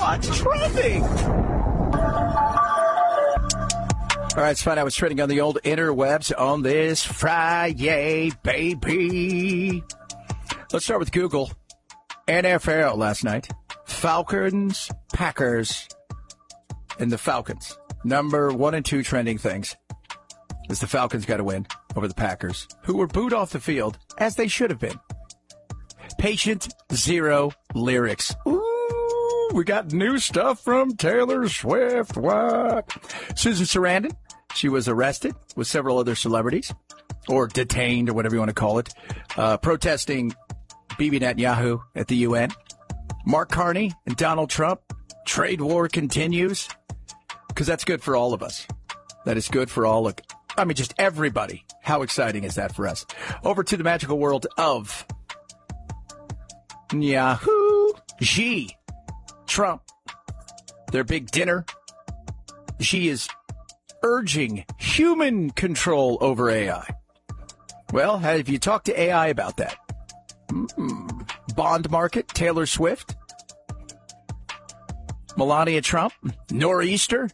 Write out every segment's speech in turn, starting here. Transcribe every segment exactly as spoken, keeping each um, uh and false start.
What's trending? All right, let's find out what's trending on the old interwebs on this Friday, baby. Let's start with Google. N F L last night. Falcons, Packers, and the Falcons. Number one and two trending things is the Falcons got to win over the Packers, who were booed off the field, as they should have been. Patient Zero lyrics. Ooh, we got new stuff from Taylor Swift. What? Susan Sarandon. She was arrested with several other celebrities, or detained, or whatever you want to call it, uh, protesting Bibi Netanyahu at the U N. Mark Carney and Donald Trump. Trade war continues, because that's good for all of us. That is good for all of, I mean, just everybody. How exciting is that for us? Over to the magical world of Yahoo! Xi, Trump, their big dinner. Xi is urging human control over A I. Well, have you talked to A I about that? Mm. Bond market, Taylor Swift, Melania Trump, Nor'easter,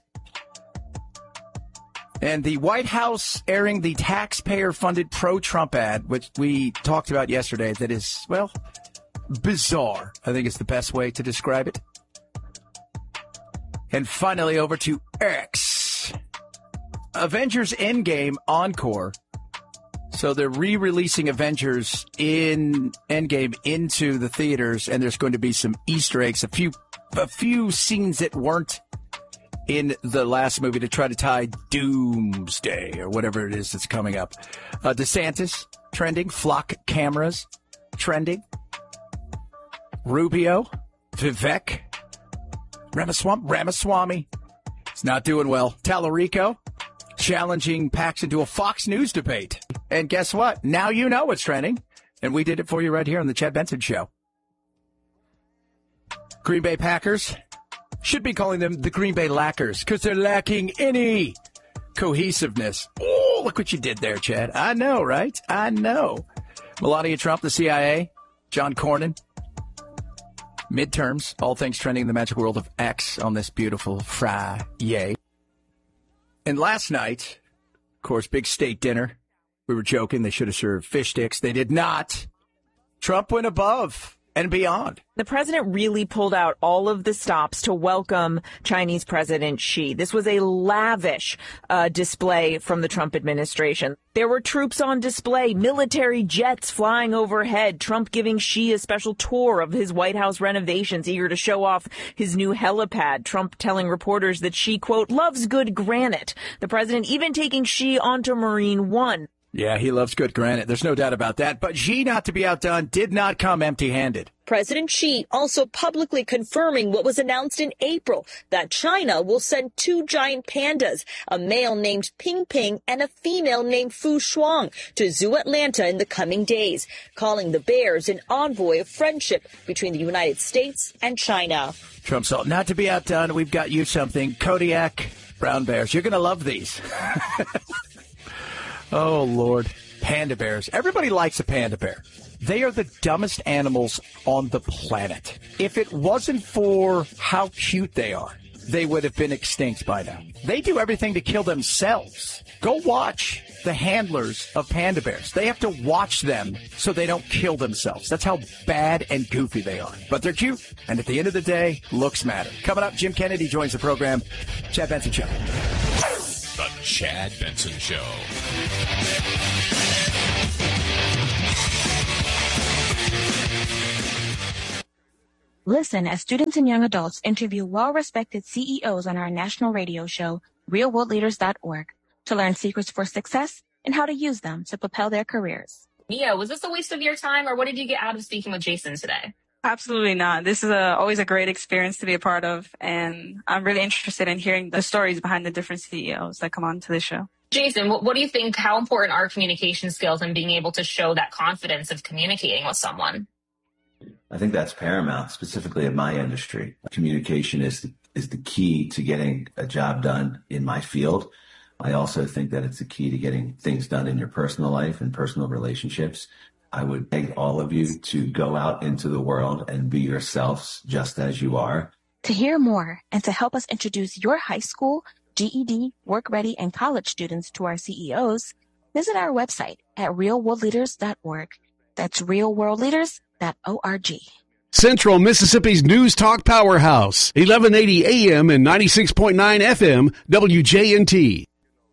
and the White House airing the taxpayer-funded pro-Trump ad, which we talked about yesterday, that is, well, bizarre, I think is the best way to describe it. And finally, over to X. Avengers Endgame Encore. So they're re-releasing Avengers in Endgame into the theaters, and there's going to be some Easter eggs, a few a few scenes that weren't in the last movie to try to tie Doomsday or whatever it is that's coming up. Uh, DeSantis, trending. Flock cameras, trending. Rubio, Vivek, Ramaswamy, Ramaswamy. It's not doing well. Tallarico, challenging Paxson to a Fox News debate. And guess what? Now you know what's trending. And we did it for you right here on the Chad Benson Show. Green Bay Packers. Should be calling them the Green Bay Lackers because they're lacking any cohesiveness. Oh, look what you did there, Chad. I know, right? I know. Melania Trump, the C I A. John Cornyn. Midterms. All things trending in the magic world of X on this beautiful Friday. And last night, of course, big state dinner. We were joking. They should have served fish sticks. They did not. Trump went above and beyond. The president really pulled out all of the stops to welcome Chinese President Xi. This was a lavish uh, display from the Trump administration. There were troops on display, military jets flying overhead, Trump giving Xi a special tour of his White House renovations, eager to show off his new helipad. Trump telling reporters that Xi, quote, loves good granite. The president even taking Xi onto Marine One. Yeah, he loves good granite. There's no doubt about that. But Xi, not to be outdone, did not come empty-handed. President Xi also publicly confirming what was announced in April, that China will send two giant pandas, a male named Ping Ping and a female named Fu Shuang, to Zoo Atlanta in the coming days, calling the bears an envoy of friendship between the United States and China. Trump said, not to be outdone, we've got you something. Kodiak brown bears. You're going to love these. Oh, Lord. Panda bears. Everybody likes a panda bear. They are the dumbest animals on the planet. If it wasn't for how cute they are, they would have been extinct by now. They do everything to kill themselves. Go watch the handlers of panda bears. They have to watch them so they don't kill themselves. That's how bad and goofy they are. But they're cute. And at the end of the day, looks matter. Coming up, Jim Kennedy joins the program. Chad Benson Show. The Chad Benson Show. Listen as students and young adults interview well-respected C E Os on our national radio show, real world leaders dot org, to learn secrets for success and how to use them to propel their careers. Mia, was this a waste of your time, or what did you get out of speaking with Jason today? Absolutely not. This is a, always a great experience to be a part of, and I'm really interested in hearing the stories behind the different C E Os that come on to the show. Jason, what, what do you think, how important are communication skills and being able to show that confidence of communicating with someone? I think that's paramount, specifically in my industry. Communication is the, is the key to getting a job done in my field. I also think that it's the key to getting things done in your personal life and personal relationships. I would beg all of you to go out into the world and be yourselves just as you are. To hear more and to help us introduce your high school, G E D, work ready, and college students to our C E Os, visit our website at real world leaders dot org. That's real world leaders dot org. Central Mississippi's News Talk Powerhouse, eleven eighty A M and ninety-six point nine F M, W J N T.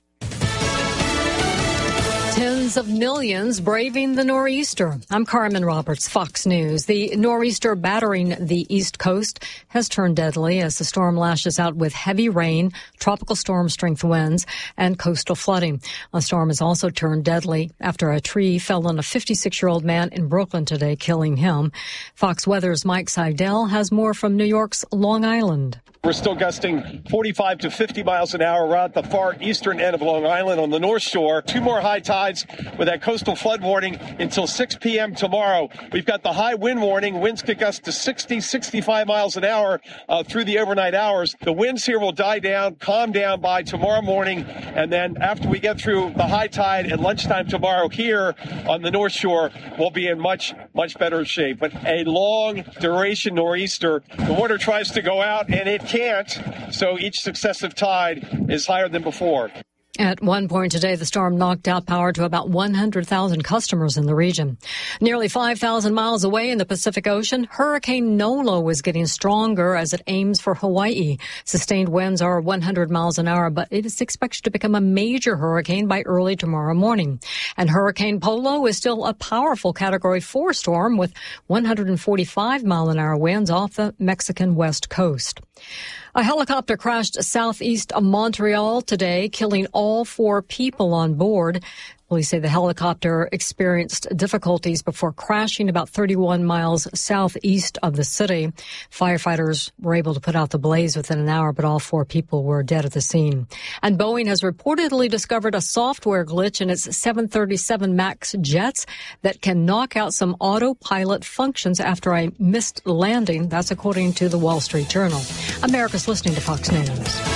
Tens of millions braving the nor'easter. I'm Carmen Roberts, Fox News. The nor'easter battering the East Coast has turned deadly as the storm lashes out with heavy rain, tropical storm strength winds, and coastal flooding. The storm has also turned deadly after a tree fell on a fifty-six-year-old man in Brooklyn today, killing him. Fox Weather's Mike Seidel has more from New York's Long Island. We're still gusting forty-five to fifty miles an hour around the far eastern end of Long Island on the North Shore. Two more high tides with that coastal flood warning until six p.m. tomorrow. We've got the high wind warning. Winds could gust to sixty, sixty-five miles an hour uh, through the overnight hours. The winds here will die down, calm down by tomorrow morning. And then after we get through the high tide at lunchtime tomorrow here on the North Shore, we'll be in much, much better shape. But a long duration nor'easter. The water tries to go out and it can't, so each successive tide is higher than before. At one point today, the storm knocked out power to about one hundred thousand customers in the region. Nearly five thousand miles away in the Pacific Ocean, Hurricane Nolo is getting stronger as it aims for Hawaii. Sustained winds are one hundred miles an hour, but it is expected to become a major hurricane by early tomorrow morning. And Hurricane Polo is still a powerful Category four storm with one hundred forty-five mile an hour winds off the Mexican west coast. A helicopter crashed southeast of Montreal today, killing all four people on board. Police say the helicopter experienced difficulties before crashing about thirty-one miles southeast of the city. Firefighters were able to put out the blaze within an hour, but all four people were dead at the scene. And Boeing has reportedly discovered a software glitch in its seven thirty-seven MAX jets that can knock out some autopilot functions after a missed landing. That's according to the Wall Street Journal. America's listening to Fox News.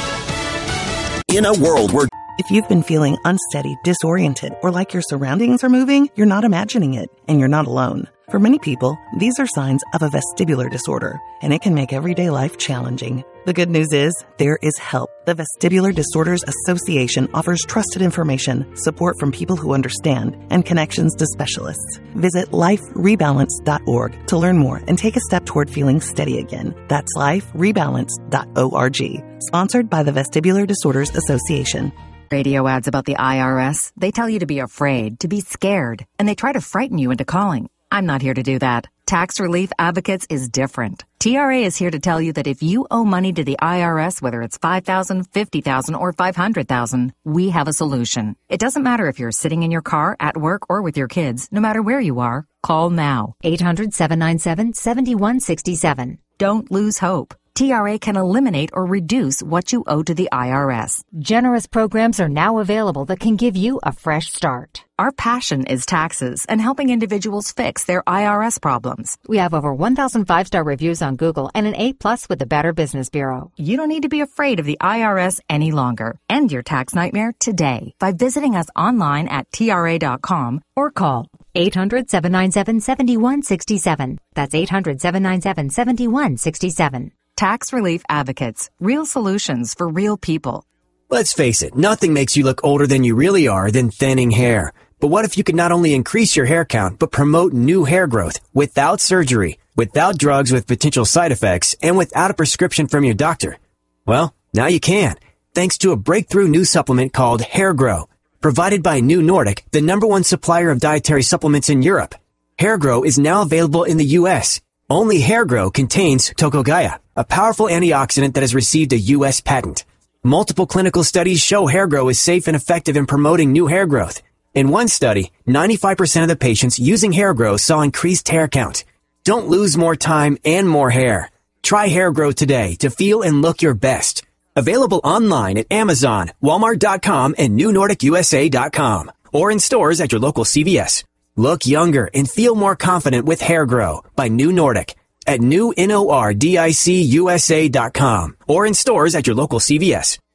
In a world where if you've been feeling unsteady, disoriented, or like your surroundings are moving, you're not imagining it, and you're not alone. For many people, these are signs of a vestibular disorder, and it can make everyday life challenging. The good news is, there is help. The Vestibular Disorders Association offers trusted information, support from people who understand, and connections to specialists. Visit life rebalance dot org to learn more and take a step toward feeling steady again. That's life rebalance dot org. Sponsored by the Vestibular Disorders Association. Radio ads about the I R S, they tell you to be afraid, to be scared, and they try to frighten you into calling. I'm not here to do that. Tax Relief Advocates is different. T R A is here to tell you that if you owe money to the I R S, whether it's five thousand dollars, fifty thousand dollars, or five hundred thousand dollars, we have a solution. It doesn't matter if you're sitting in your car, at work, or with your kids. No matter where you are, call now. eight hundred, seven nine seven, seven one six seven. Don't lose hope. T R A can eliminate or reduce what you owe to the I R S. Generous programs are now available that can give you a fresh start. Our passion is taxes and helping individuals fix their I R S problems. We have over one thousand five-star reviews on Google and an A plus with the Better Business Bureau. You don't need to be afraid of the I R S any longer. End your tax nightmare today by visiting us online at T R A dot com or call eight hundred, seven nine seven, seven one six seven. That's eight hundred, seven nine seven, seven one six seven. Tax Relief Advocates. Real solutions for real people. Let's face it, nothing makes you look older than you really are than thinning hair. But what if you could not only increase your hair count, but promote new hair growth without surgery, without drugs with potential side effects, and without a prescription from your doctor? Well, now you can, thanks to a breakthrough new supplement called Hair Grow, provided by New Nordic, the number one supplier of dietary supplements in Europe. Hair Grow is now available in the U S Only Hair Grow contains Tocogaya, a powerful antioxidant that has received a U S patent. Multiple clinical studies show Hair Grow is safe and effective in promoting new hair growth. In one study, ninety-five percent of the patients using Hair Grow saw increased hair count. Don't lose more time and more hair. Try Hair Grow today to feel and look your best. Available online at Amazon, Walmart dot com, and New Nordic U S A dot com, or in stores at your local C V S. Look younger and feel more confident with Hair Grow by New Nordic at new nordic U S A dot com or in stores at your local C V S.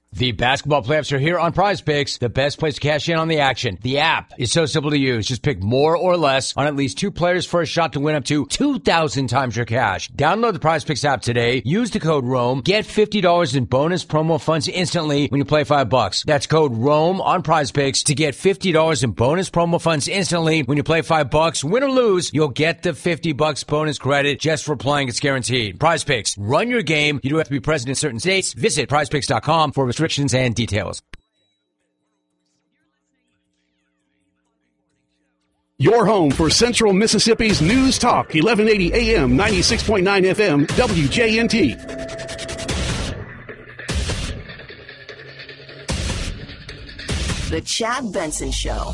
The basketball playoffs are here on Prize Picks, the best place to cash in on the action. The app is so simple to use. Just pick more or less on at least two players for a shot to win up to two thousand times your cash. Download the Prize Picks app today. Use the code ROAM. Get fifty dollars in bonus promo funds instantly when you play five bucks. That's code ROAM on Prize Picks to get fifty dollars in bonus promo funds instantly when you play five bucks. Win or lose, you'll get the fifty bucks bonus credit just for playing. It's guaranteed. Prize Picks. Run your game. You do have to be present in certain states. Visit prize picks dot com for restrictions and details. Your home for Central Mississippi's News Talk, eleven eighty A M, ninety-six point nine F M, W J N T. The Chad Benson Show.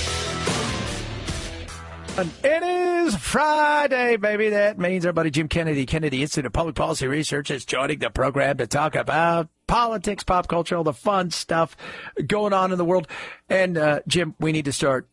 It is Friday, baby. That means our buddy Jim Kennedy, Kennedy Institute of Public Policy Research, is joining the program to talk about politics, pop culture, all the fun stuff going on in the world. And, uh, Jim, we need to start.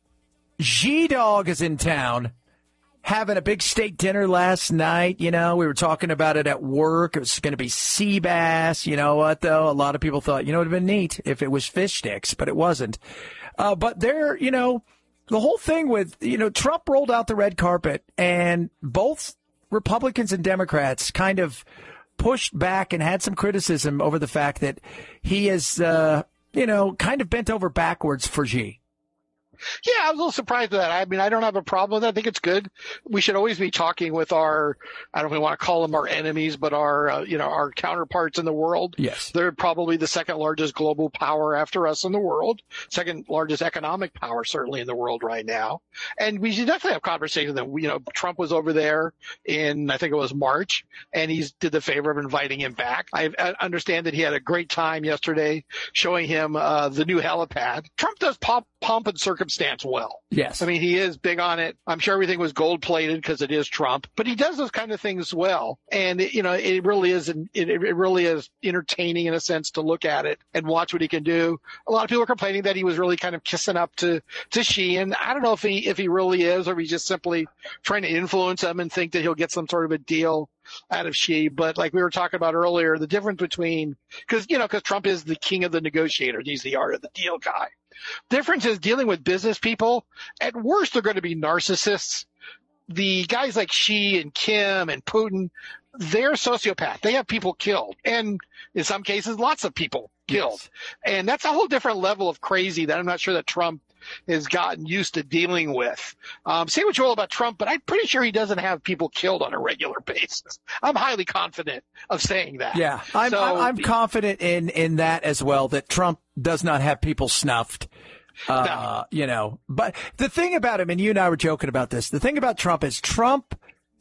G-Dog is in town having a big steak dinner last night. You know, we were talking about it at work. It was going to be sea bass. You know what, though? A lot of people thought, you know, it would have been neat if it was fish sticks, but it wasn't. Uh, but they're, you know, the whole thing with, you know, Trump rolled out the red carpet and both Republicans and Democrats kind of pushed back and had some criticism over the fact that he is, uh, you know, kind of bent over backwards for Xi. Yeah, I was a little surprised at that. I mean, I don't have a problem with that. I think it's good. We should always be talking with our, I don't know if we want to call them our enemies, but our, uh, you know, our counterparts in the world. Yes. They're probably the second largest global power after us in the world, second largest economic power certainly in the world right now. And we should definitely have conversations that, you know, Trump was over there in, I think it was March, and he did the favor of inviting him back. I understand that he had a great time yesterday showing him uh, the new helipad. Trump does pop, pomp and circumstance well. Yes. I mean, he is big on it. I'm sure everything was gold plated because it is Trump, but he does those kind of things well. And, it, you know, it really is, it, it really is entertaining in a sense to look at it and watch what he can do. A lot of people are complaining that he was really kind of kissing up to, to Xi. And I don't know if he, if he really is, or if he's just simply trying to influence him and think that he'll get some sort of a deal out of Xi. But like we were talking about earlier, the difference between, cause, you know, cause Trump is the king of the negotiator. He's the art of the deal guy. Difference is dealing with business people. At worst, they're going to be narcissists. The guys like Xi and Kim and Putin, they're sociopath. They have people killed. And in some cases, lots of people killed. Yes. And that's a whole different level of crazy that I'm not sure that Trump has gotten used to dealing with. Um, say what you will about Trump, but I'm pretty sure he doesn't have people killed on a regular basis. I'm highly confident of saying that. Yeah, I'm, so, I'm, I'm confident in, in that as well, that Trump does not have people snuffed. Uh, no. You know, but the thing about him, and you and I were joking about this, the thing about Trump is Trump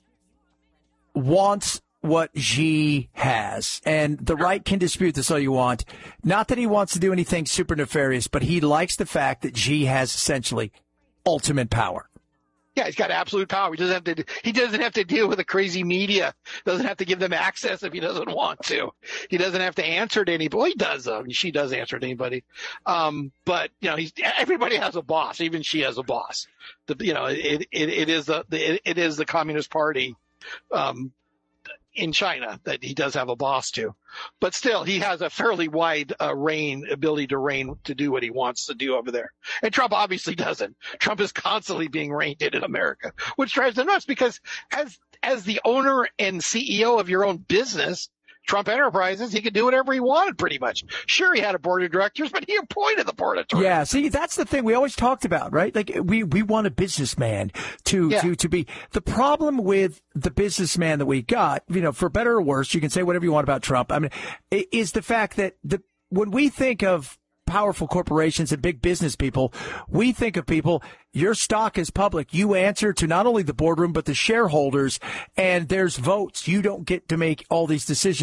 wants what Xi has, and the right can dispute this all you want. Not that he wants to do anything super nefarious, but he likes the fact that Xi has essentially ultimate power. Yeah, he's got absolute power. He doesn't have to. He doesn't have to deal with the crazy media. Doesn't have to give them access if he doesn't want to. He doesn't have to answer to anybody. Well, he does. Though. She does answer to anybody. Um, but you know, he's everybody has a boss. Even she has a boss. The, you know, it it, it is the, the it, it is the Communist Party. Um, in China that he does have a boss to, but still he has a fairly wide uh, reign ability to reign to do what he wants to do over there. And Trump obviously doesn't. Trump is constantly being reined in in America, which drives them nuts because as, as the owner and C E O of your own business, Trump Enterprises, he could do whatever he wanted pretty much. Sure, he had a board of directors, but he appointed the board of directors. Yeah, see, that's the thing we always talked about, right? Like, we, we want a businessman to, yeah. to, to be. The problem with the businessman that we got, you know, for better or worse, you can say whatever you want about Trump, I mean, is the fact that the when we think of powerful corporations and big business people, we think of people, your stock is public. You answer to not only the boardroom, but the shareholders, and there's votes. You don't get to make all these decisions